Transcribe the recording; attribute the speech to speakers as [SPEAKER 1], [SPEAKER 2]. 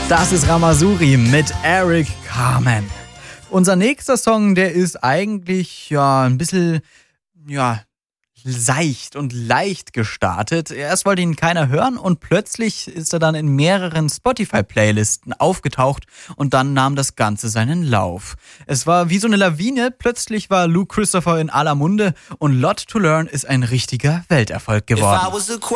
[SPEAKER 1] Das ist Ramazzotti mit Eric Carmen. Unser nächster Song, der ist eigentlich ein bisschen seicht und leicht gestartet. Erst wollte ihn keiner hören und plötzlich ist er dann in mehreren Spotify-Playlisten aufgetaucht und dann nahm das Ganze seinen Lauf. Es war wie so eine Lawine, plötzlich war Luke Christopher in aller Munde und Lot to Learn ist ein richtiger Welterfolg geworden.